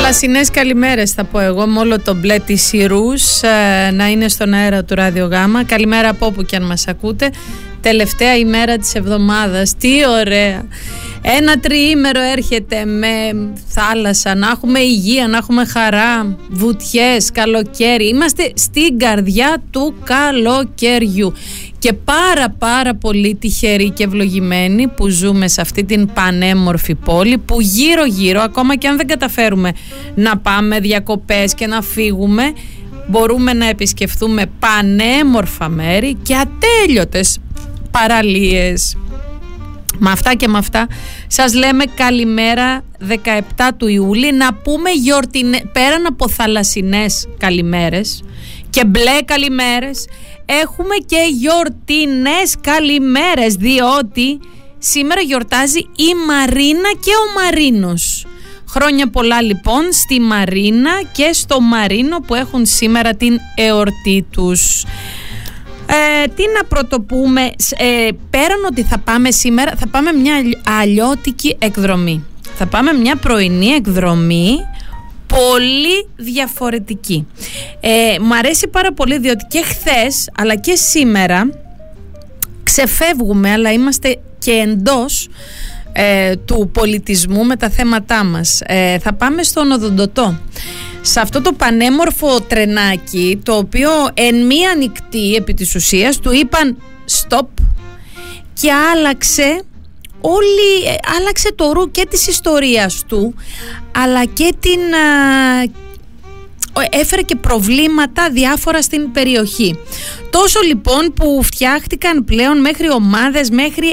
Θαλασσινές καλημέρες θα πω εγώ, με όλο το μπλε της Ιρούς να είναι στον αέρα του Ράδιο Γάμα. Καλημέρα από όπου και αν μας ακούτε. Τελευταία ημέρα της εβδομάδας, τι ωραία! Ένα τριήμερο έρχεται με θάλασσα, να έχουμε υγεία, να έχουμε χαρά, βουτιές, καλοκαίρι. Είμαστε στην καρδιά του καλοκαιριού και πάρα πολύ τυχεροί και ευλογημένοι που ζούμε σε αυτή την πανέμορφη πόλη, που γύρω γύρω, ακόμα και αν δεν καταφέρουμε να πάμε διακοπές και να φύγουμε, μπορούμε να επισκεφθούμε πανέμορφα μέρη και ατέλειωτες παραλίες. Με αυτά και με αυτά σας λέμε καλημέρα 17 του Ιούλη. Να πούμε πέραν από θαλασσινές καλημέρες και μπλε καλημέρες, έχουμε και γιορτινές καλημέρες, διότι σήμερα γιορτάζει η Μαρίνα και ο Μαρίνος. Χρόνια πολλά λοιπόν στη Μαρίνα και στο Μαρίνο που έχουν σήμερα την εορτή τους. Τι να πρωτοπούμε, πέραν ότι θα πάμε σήμερα, θα πάμε μια αλλιώτικη εκδρομή. Θα πάμε μια πρωινή εκδρομή πολύ διαφορετική. Μου αρέσει πάρα πολύ διότι και χθες αλλά και σήμερα ξεφεύγουμε, αλλά είμαστε και εντός του πολιτισμού με τα θέματά μας. Θα πάμε στον Οδοντοτό, σε αυτό το πανέμορφο τρενάκι, το οποίο εν μία νυχτή επί της ουσίας του είπαν stop και άλλαξε το ρου και της ιστορίας του, αλλά και έφερε και προβλήματα διάφορα στην περιοχή. Τόσο λοιπόν που φτιάχτηκαν πλέον μέχρι ομάδες, μέχρι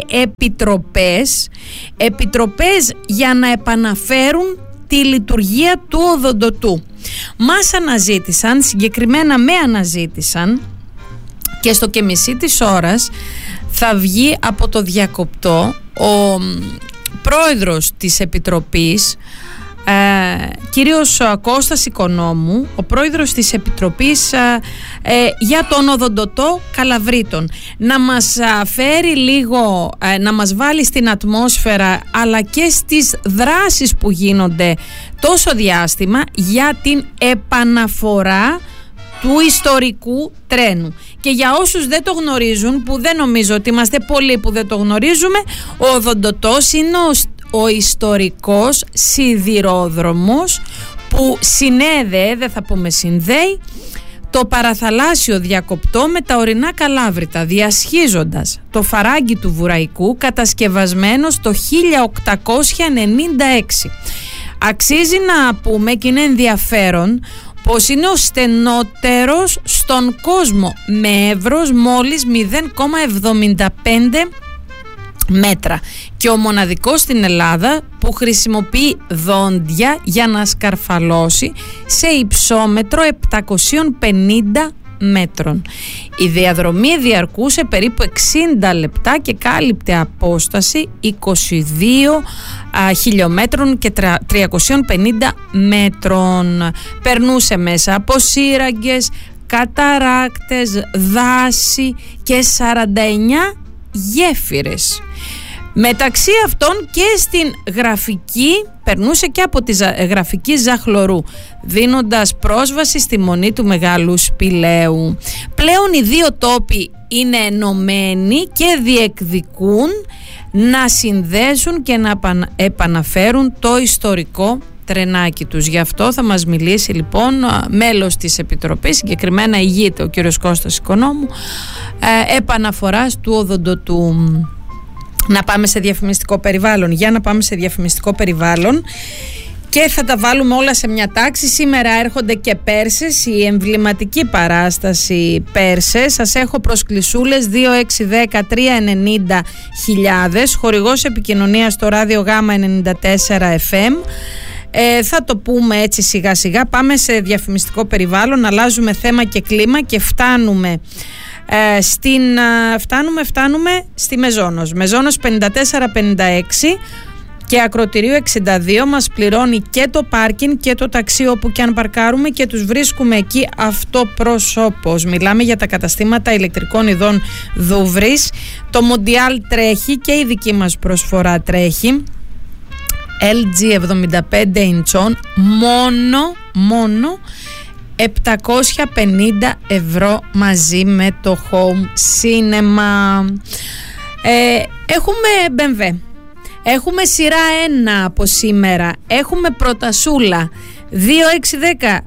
επιτροπές για να επαναφέρουν τη λειτουργία του Οδοντοτού. Μας αναζήτησαν, συγκεκριμένα με αναζήτησαν, και στο και μισή της ώρας θα βγει από το διακοπτό ο πρόεδρος της Επιτροπής, κύριος Κώστας Οικονόμου, ο πρόεδρος της Επιτροπής για τον Οδοντοτό Καλαβρίτων, να μας φέρει λίγο, να μας βάλει στην ατμόσφαιρα αλλά και στις δράσεις που γίνονται τόσο διάστημα για την επαναφορά του ιστορικού τρένου. Και για όσους δεν το γνωρίζουν, που δεν νομίζω ότι είμαστε πολλοί που δεν το γνωρίζουμε, ο Οδοντοτός είναι ο ιστορικός σιδηρόδρομος που συνέδεε, δεν θα πούμε συνδέει, το παραθαλάσσιο διακοπτό με τα ορεινά Καλάβρητα, διασχίζοντας το φαράγγι του Βουραϊκού, κατασκευασμένος το 1896. Αξίζει να πούμε, και είναι ενδιαφέρον, πως είναι ο στενότερος στον κόσμο, με εύρος μόλις 0,75 μέτρα, και ο μοναδικός στην Ελλάδα που χρησιμοποιεί δόντια για να σκαρφαλώσει σε υψόμετρο 750 μέτρων. Η διαδρομή διαρκούσε περίπου 60 λεπτά και κάλυπτε απόσταση 22 χιλιόμετρων και 350 μέτρων. Περνούσε μέσα από σύραγγες, καταράκτες, δάση και 49 γέφυρες. Μεταξύ αυτών και στην γραφική, περνούσε και από τη γραφική Ζαχλωρού, δίνοντας πρόσβαση στη μονή του Μεγάλου Σπηλαίου. Πλέον οι δύο τόποι είναι ενωμένοι και διεκδικούν να συνδέσουν και να επαναφέρουν το ιστορικό τρενάκι τους. Γι' αυτό θα μας μιλήσει λοιπόν μέλος της Επιτροπής, συγκεκριμένα ηγείται ο κύριος Κώστας Οικονόμου, επαναφοράς του Οδοντοτού. Να πάμε σε διαφημιστικό περιβάλλον. Για να πάμε σε διαφημιστικό περιβάλλον και θα τα βάλουμε όλα σε μια τάξη. Σήμερα έρχονται και Πέρσες, η εμβληματική παράσταση Πέρσες. Σας έχω προσκλησούλες 2610-390.000, χορηγός επικοινωνίας στο Ράδιο Γάμα 94 FM. Θα το πούμε έτσι σιγά σιγά. Πάμε σε διαφημιστικό περιβάλλον, αλλάζουμε θέμα και κλίμα και φτάνουμε στη Μεζόνος 5456 και Ακροτηρίου 62. Μας πληρώνει και το πάρκιν και το ταξί όπου και αν παρκάρουμε και τους βρίσκουμε εκεί αυτοπροσώπως. Μιλάμε για τα καταστήματα ηλεκτρικών ειδών Δούβρης. Το Μοντιάλ τρέχει και η δική μας προσφορά τρέχει. LG 75 ιντσών, μόνο 750 ευρώ μαζί με το home cinema. Έχουμε BMW, έχουμε σειρά 1 από σήμερα, έχουμε πρωτασούλα 2610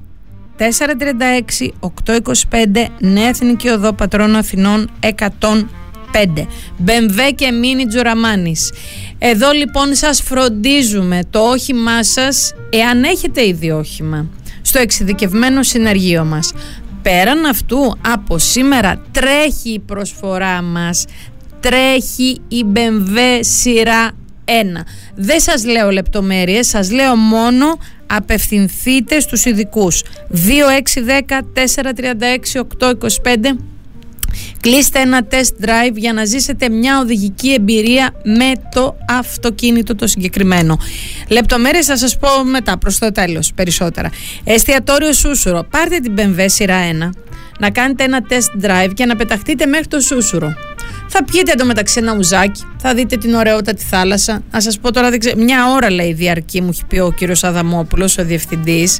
436 825, Νέα Εθνική Οδό, Πατρών Αθηνών 105, BMW και Μίνι Τζουραμάνης. Εδώ λοιπόν σας φροντίζουμε το όχημά σας, εάν έχετε ήδη όχημα, στο εξειδικευμένο συνεργείο μας. Πέραν αυτού, από σήμερα τρέχει η προσφορά μας, τρέχει η BMW σειρά 1. Δεν σας λέω λεπτομέρειες, σας λέω μόνο απευθυνθείτε στους ειδικούς. 2610 436 825. Κλείστε ένα test drive για να ζήσετε μια οδηγική εμπειρία με το αυτοκίνητο το συγκεκριμένο. Λεπτομέρειες θα σας πω μετά, προς το τέλος, περισσότερα. Εστιατόριο Σούσουρο. Πάρτε την BMW σειρά 1, να κάνετε ένα test drive και να πεταχτείτε μέχρι το Σούσουρο. Θα πιείτε εντωμεταξύ ένα ουζάκι, θα δείτε την ωραιότατη θάλασσα. Να σας πω τώρα, μια ώρα λέει διαρκεί, μου έχει πει ο κύριος Αδαμόπουλος, ο διευθυντής.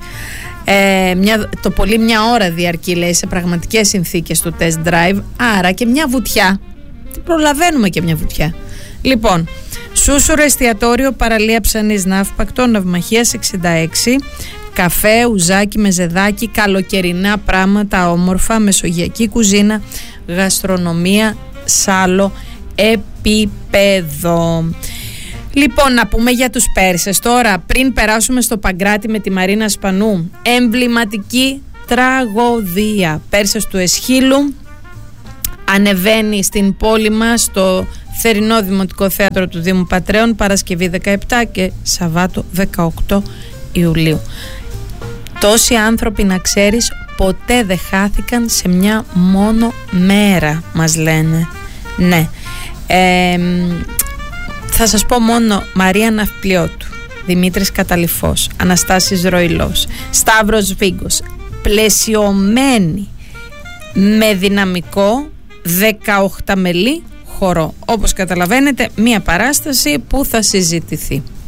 Το πολύ μια ώρα διαρκεί, λέει, σε πραγματικές συνθήκες το test drive. Άρα και μια βουτιά. Τι προλαβαίνουμε και μια βουτιά. Λοιπόν, Σούσουρο εστιατόριο, παραλία Ψανής Ναύπακτο, Ναυμαχίας 66. Καφέ, ουζάκι, μεζεδάκι, καλοκαιρινά πράγματα όμορφα, μεσογειακή κουζίνα, γαστρονομία σ' άλλο επίπεδο. Λοιπόν, να πούμε για τους Πέρσες τώρα, πριν περάσουμε στο Παγκράτη με τη Μαρίνα Σπανού. Εμβληματική τραγωδία. Πέρσες του Εσχύλου ανεβαίνει στην πόλη μας, στο θερινό Δημοτικό Θέατρο του Δήμου Πατρέων, Παρασκευή 17 και Σαββάτο 18 Ιουλίου. Τόσοι άνθρωποι, να ξέρεις, ποτέ δεν χάθηκαν σε μια μόνο μέρα, μας λένε. Ναι. Θα σας πω μόνο: Μαρία Ναυπλιώτου, Δημήτρης Καταλυφός, Αναστάσης Ροϊλός, Σταύρος Βίγκος. Πλαισιωμένη με δυναμικό 18 μελή χορό. Όπως καταλαβαίνετε, μια παράσταση που θα συζητηθεί.